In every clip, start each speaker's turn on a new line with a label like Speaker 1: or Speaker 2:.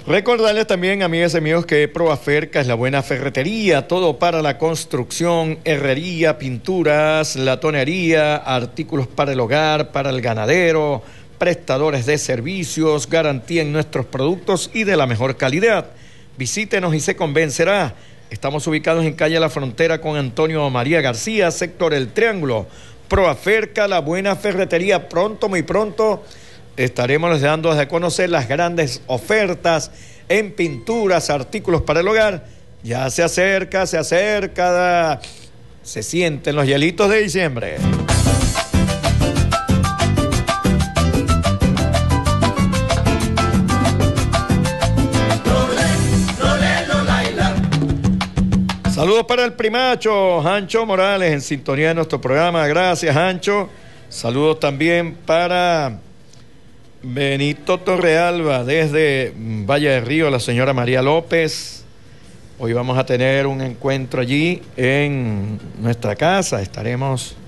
Speaker 1: Recordarles también, amigas y amigos, que Proaferca es la buena ferretería, todo para la construcción, herrería, pinturas, latonería, artículos para el hogar, para el ganadero, prestadores de servicios, garantía en nuestros productos y de la mejor calidad. Visítenos y se convencerá. Estamos ubicados en calle La Frontera con Antonio María García, sector El Triángulo. Proaferca, la buena ferretería. Pronto, muy pronto, estaremos dando a conocer las grandes ofertas en pinturas, artículos para el hogar. Ya se acerca, se sienten los hielitos de diciembre. Saludos para el primacho, Hancho Morales, en sintonía de nuestro programa. Gracias, Hancho. Saludos también para Benito Torrealba, desde Valle del Río, la señora María López. Hoy vamos a tener un encuentro allí en nuestra casa. Estaremos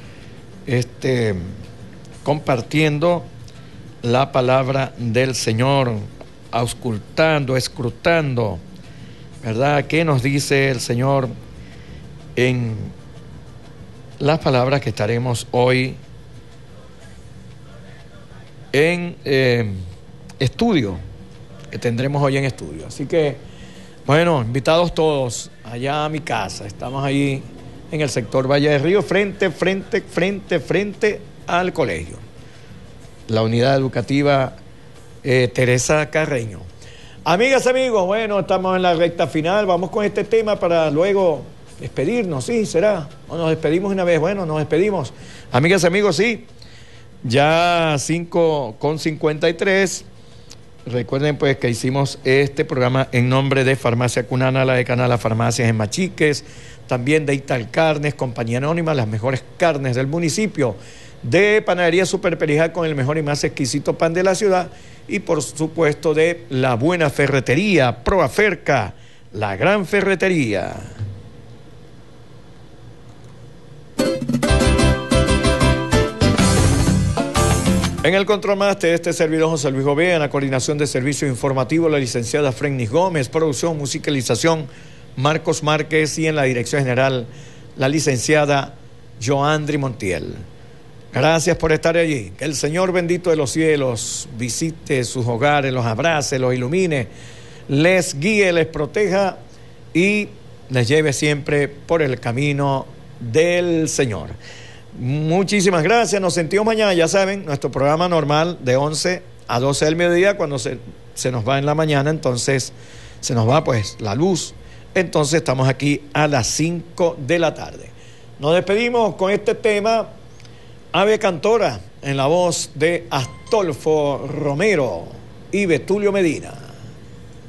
Speaker 1: compartiendo la palabra del Señor, auscultando, escrutando, ¿verdad? ¿Qué nos dice el Señor en las palabras que estaremos hoy en estudio, que tendremos hoy en estudio? Así que, bueno, invitados todos allá a mi casa. Estamos ahí en el sector Valle del Río, frente al colegio, la unidad educativa Teresa Carreño. Amigas, amigos, bueno, estamos en la recta final. Vamos con este tema para luego despedirnos, ¿sí? ¿Será? ¿O nos despedimos una vez? Bueno, nos despedimos. Amigas, amigos, sí. Ya 5:53. Recuerden pues que hicimos este programa en nombre de Farmacia Cunana, la decana de las farmacias en Machiques, también de Ital Carnes, Compañía Anónima, las mejores carnes del municipio, de Panadería Super Perijá con el mejor y más exquisito pan de la ciudad, y por supuesto de la buena ferretería, Proaferca, la gran ferretería. En el control master, este servidor José Luis Gobea, en la coordinación de servicio informativo, la licenciada Frennis Gómez, producción, musicalización, Marcos Márquez, y en la dirección general, la licenciada Joandri Montiel. Gracias por estar allí. Que el Señor bendito de los cielos visite sus hogares, los abrace, los ilumine, les guíe, les proteja y les lleve siempre por el camino del Señor. Muchísimas gracias. Nos sentimos mañana, ya saben, nuestro programa normal de 11 a 12 del mediodía, cuando se nos va en la mañana, entonces se nos va pues la luz. Entonces estamos aquí a las 5 de la tarde. Nos despedimos con este tema, Ave Cantora, en la voz de Astolfo Romero y Betulio Medina.